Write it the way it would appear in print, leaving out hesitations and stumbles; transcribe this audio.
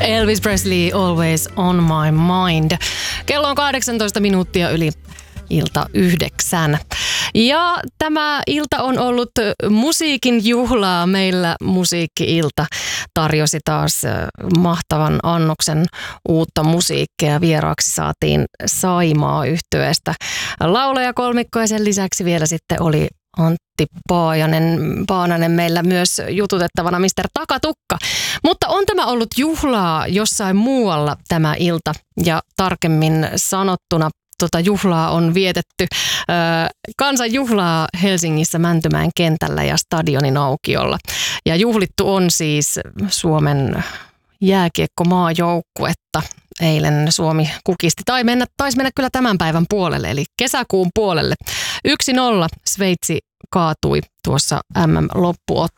Elvis Presley, Always on my mind. Kello on 18 minuuttia yli ilta 9. Ja tämä ilta on ollut musiikin juhlaa. Meillä Musiikki-ilta tarjosi taas mahtavan annoksen uutta musiikkia. Vieraaksi saatiin Saimaa -yhtyeestä laulajakolmikko ja sen lisäksi vielä sitten oli Antti Paananen meillä myös jututettavana, Mr. Takatukka. Mutta on tämä ollut juhlaa jossain muualla tämä ilta ja tarkemmin sanottuna juhlaa on vietetty kansanjuhlaa Helsingissä Mäntymäen kentällä ja stadionin aukiolla. Ja juhlittu on siis Suomen jääkiekkomaajoukkuetta. Eilen Suomi kukisti, taisi mennä kyllä tämän päivän puolelle, eli kesäkuun puolelle. 1-0 Sveitsi kaatui tuossa MM-loppuottelussa.